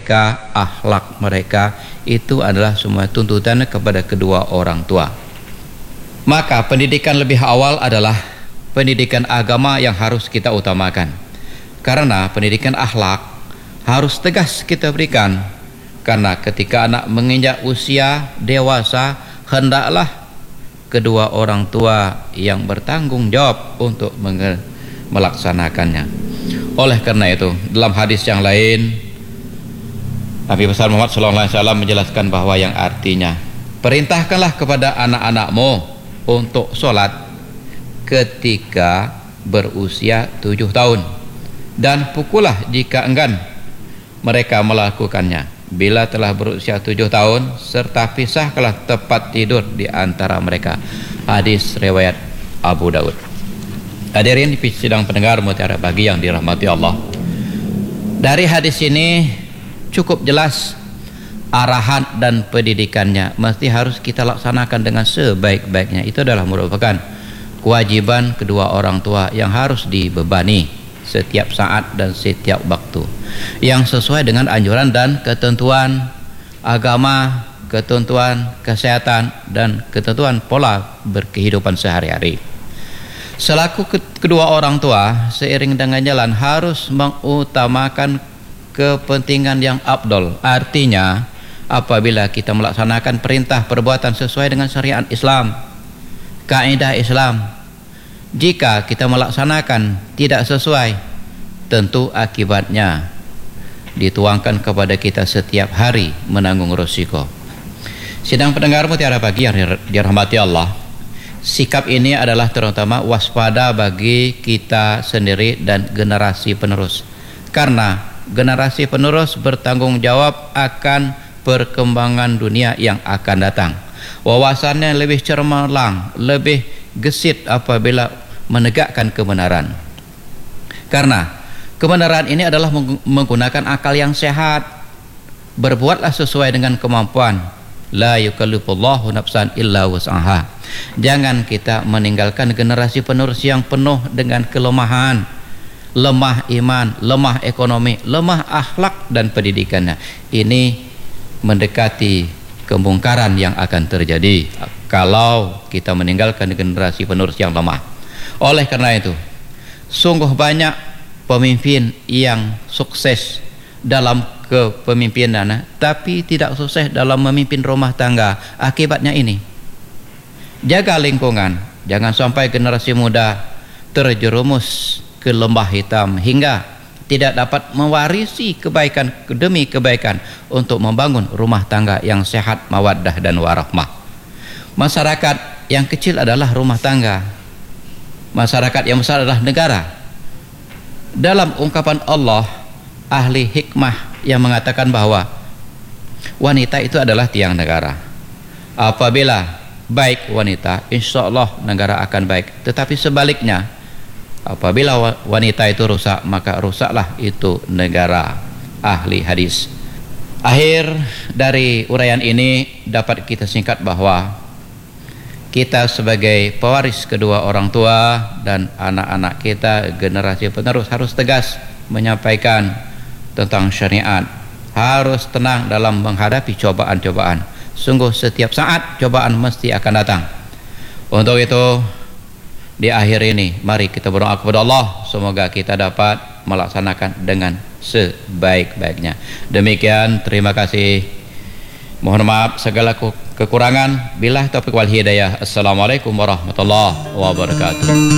mereka, akhlak mereka, itu adalah semua tuntutan kepada kedua orang tua. Maka pendidikan lebih awal adalah pendidikan agama yang harus kita utamakan. Karena pendidikan akhlak harus tegas kita berikan. Karena ketika anak menginjak usia dewasa, hendaklah kedua orang tua yang bertanggung jawab untuk melaksanakannya. Oleh karena itu, dalam hadis yang lain, Nabi besar Muhammad SAW menjelaskan bahwa yang artinya, perintahkanlah kepada anak-anakmu untuk sholat ketika berusia 7 tahun, dan pukullah jika enggan mereka melakukannya bila telah berusia 7 tahun, serta pisahkanlah tempat tidur di antara mereka. Hadis riwayat Abu Daud. Hadirin sidang pendengar mutiara bagi yang dirahmati Allah, dari hadis ini cukup jelas arahan dan pendidikannya mesti harus kita laksanakan dengan sebaik-baiknya. Itu adalah merupakan kewajiban kedua orang tua yang harus dibebani setiap saat dan setiap waktu, yang sesuai dengan anjuran dan ketentuan agama, ketentuan kesehatan, dan ketentuan pola berkehidupan sehari-hari. Selaku kedua orang tua, seiring dengan jalan harus mengutamakan kepentingan yang afdol. Artinya, apabila kita melaksanakan perintah perbuatan sesuai dengan syariat Islam, kaidah Islam, jika kita melaksanakan tidak sesuai, tentu akibatnya dituangkan kepada kita setiap hari menanggung risiko. Sidang pendengar mutiara pagi yang dirahmati Allah, sikap ini adalah terutama waspada bagi kita sendiri dan generasi penerus. Karena generasi penerus bertanggung jawab akan perkembangan dunia yang akan datang. Wawasannya lebih cemerlang, lebih gesit apabila menegakkan kebenaran. Karena kebenaran ini adalah menggunakan akal yang sehat. Berbuatlah sesuai dengan kemampuan. La yukallifullahu nafsan illa wus'aha. Jangan kita meninggalkan generasi penerus yang penuh dengan kelemahan, lemah iman, lemah ekonomi, lemah akhlak dan pendidikannya. Ini mendekati kemungkaran yang akan terjadi kalau kita meninggalkan generasi penerus yang lemah. Oleh karena itu, sungguh banyak pemimpin yang sukses dalam kepemimpinan tapi tidak sukses dalam memimpin rumah tangga. Akibatnya ini, jaga lingkungan, jangan sampai generasi muda terjerumus ke lembah hitam hingga tidak dapat mewarisi kebaikan demi kebaikan untuk membangun rumah tangga yang sehat, mawaddah dan warahmah. Masyarakat yang kecil adalah rumah tangga, masyarakat yang besar adalah negara. Dalam ungkapan Allah, ahli hikmah yang mengatakan bahwa wanita itu adalah tiang negara. Apabila baik wanita, insya Allah negara akan baik. Tetapi sebaliknya, apabila wanita itu rusak, maka rusaklah itu negara. Ahli hadis. Akhir dari uraian ini dapat kita singkat bahwa kita sebagai pewaris kedua orang tua dan anak-anak kita, generasi penerus, harus tegas menyampaikan tentang syariat, harus tenang dalam menghadapi cobaan-cobaan. Sungguh setiap saat cobaan mesti akan datang. Untuk itu, di akhir ini mari kita berdoa kepada Allah, semoga kita dapat melaksanakan dengan sebaik-baiknya. Demikian, terima kasih. Mohon maaf segala kekurangan. Billahi taufiq wal hidayah. Assalamualaikum warahmatullahi wabarakatuh.